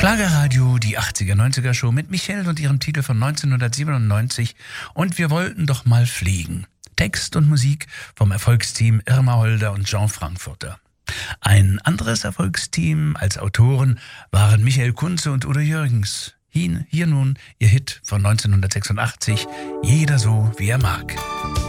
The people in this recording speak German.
Schlagerradio, die 80er-90er Show mit Michelle und ihrem Titel von 1997 und wir wollten doch mal fliegen. Text und Musik vom Erfolgsteam Irma Holder und Jean Frankfurter. Ein anderes Erfolgsteam als Autoren waren Michael Kunze und Udo Jürgens. Hier nun ihr Hit von 1986, Jeder so wie er mag.